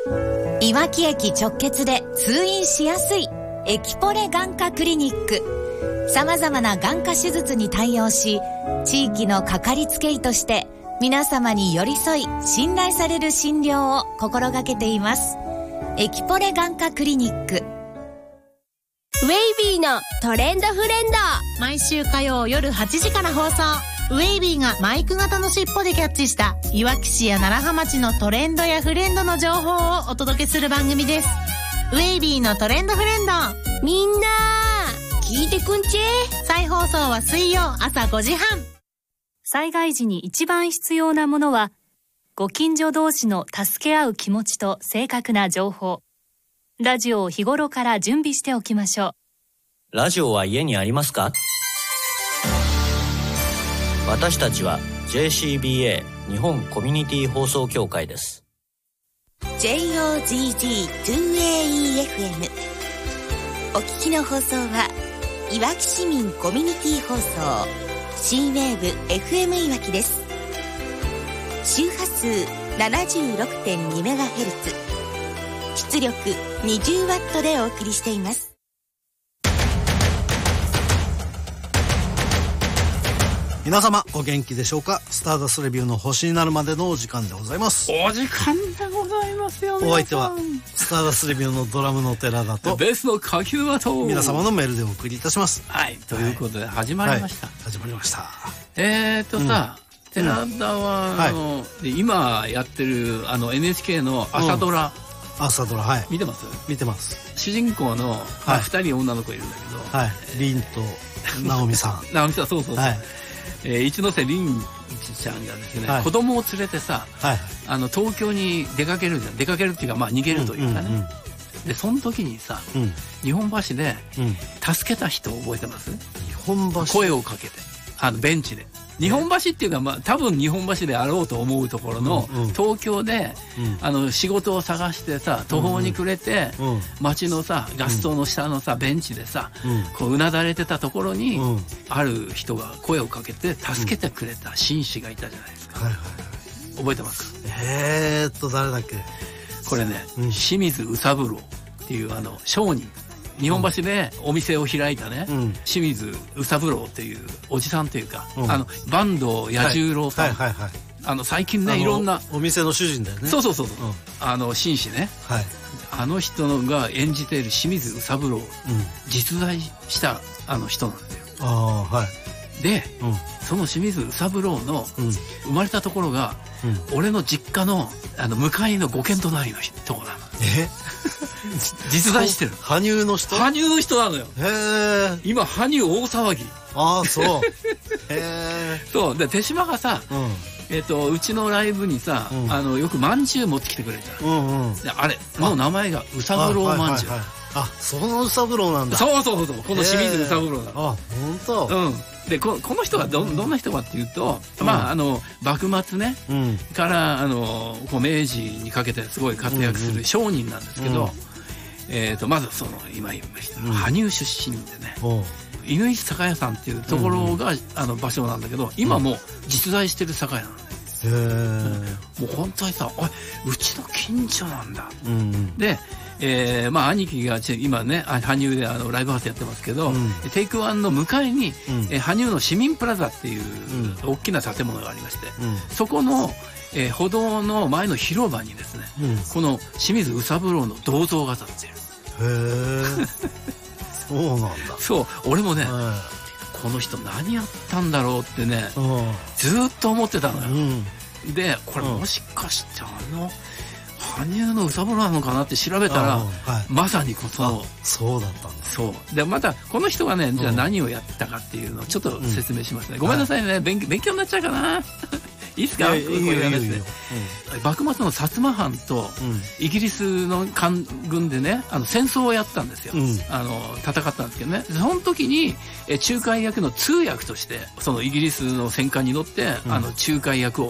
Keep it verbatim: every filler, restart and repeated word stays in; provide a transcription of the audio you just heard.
いわき駅直結で通院しやすいエキポレ眼科クリニック。様々な眼科手術に対応し、地域のかかりつけ医として皆様に寄り添い信頼される診療を心がけています。エキポレ眼科クリニック。 ウェイビーのトレンドフレンド、 毎週火曜夜はちじから放送。ウェイビーがマイク型の尻尾でキャッチしたいわき市や楢葉町のトレンドやフレンドの情報をお届けする番組です。ウェイビーのトレンドフレンド、 みんな聞いてくんちぇ。 再放送は水曜朝ごじはん。 災害時に一番必要なものは、ご近所同士の助け合う気持ちと正確な情報。ラジオを日頃から準備しておきましょう。ラジオは家にありますか？私たちは ジェイシービーエー 日本コミュニティ放送協会です。 ジェイオージージーツーエーイーエフエム お聞きの放送はいわき市民コミュニティ放送 C ウェーブ エフエム いわきです。周波数 ななじゅうろくてんにメガヘルツ、 出力 にじゅうワット でお送りしています。 皆様お元気でしょうか。スターダストレビューの星になるまでのお時間でございます。 お時間でございますよ。 お相手はスターダストレビューのドラムの寺田とベースの柿沼と皆様のメールでお送りいたします。 はい、ということで始まりました、 はいはい、始まりました。 えーとさ、うん、寺田は、うん、あの、はい、今やってるあの エヌエイチケー の朝ドラ、 うん、朝ドラ、はい、 見てます？ 見てます。 主人公の、はい、ふたり女の子いるんだけど、はい、 凛と直美さん直美さん、そうそうそう、はい、えー、一ノ瀬凛ちゃんがですね、はい、子供を連れてさ、はい、あの東京に出かけるじゃん。出かけるっていうか、まあ逃げるというかね、うんうんうん、でその時にさ、うん、日本橋で助けた人を覚えてます？ 日本橋、 声をかけて、あのベンチで日本橋っていうか、まあ、多分日本橋であろうと思うところの、うんうん、東京で、うん、あの仕事を探してさ途方に暮れて、うんうん、街のさガス灯の下のさベンチでさ、うん、こううなだれてたところに、うん、ある人が声をかけて助けてくれた紳士がいたじゃないですか、うん、はいはいはい、覚えてますか？ えーっと誰だっけこれね、うん、清水宇三郎っていうあの商人、日本橋でお店を開いたね、うん、清水宇三郎っていうおじさんというか、うん、あの坂東彌十郎さん、はいはいはいはい、あの最近ねいろんなお店の主人だよね。 そうそうそうそう、うん、あの紳士ね、はい、あの人のが演じている清水宇三郎、うん、実在したあの人なんだよ。あ、はい、で、うん、その清水宇三郎の生まれたところが、うん、俺の実家のあの向かいの五軒隣のところなの。え実在してる。 羽生の人？ 羽生の人なのよ。 へえ。 今羽生大騒ぎ。 ああ、そう。へえ。 そうで手島がさ、うん、えっとうちのライブにさ、うん、あのよく饅頭持ってきてくれた。うんうん。であれの名前が宇三郎饅頭。はいはいはい、 あ、その宇三郎なんだ。 そうそうそう、この清水宇三郎だ。 あ、本当。 うん。で こ, この人が ど, どんな人かっていうと、うん、まああの幕末ね、うん、からあのこう明治にかけてすごい活躍する商人なんですけど、うんうん、えー、とまずその今言いました、うん、羽生出身でね、乾酒屋さんっていうところが、うん、あの場所なんだけど、今も実在してる酒屋なんだよ。へー、もう本当にさ、うちの近所なんだ、うんうん、で、えー、まあ兄貴が今ね羽生であのライブハウスやってますけど、うん、テイクワンの向かいに、うん、えー、羽生の市民プラザっていう、うん、大きな建物がありまして、うん、そこの、えー、歩道の前の広場にですね、うん、この清水宇三郎の銅像が立ってる。へーそうなんだ。そう俺もね、この人何やったんだろうってね、ずっと思ってたのよ、うん、でこれもしかしてあの羽生の宇三郎なのかなって調べたら、はい、まさにこのそうだったんだ。 そうでまたこの人がねじゃあ何をやったかっていうのをちょっと説明しますね、うん、ごめんなさいね、はい、勉, 勉強になっちゃうかないいっすか。いいよいいよいいよ、うん、幕末の薩摩藩とイギリスの官軍でねあの戦争をやったんですよ、うん、あの戦ったんですけどね、その時に仲介役の通訳としてそのイギリスの戦艦に乗って、うん、あの仲介役を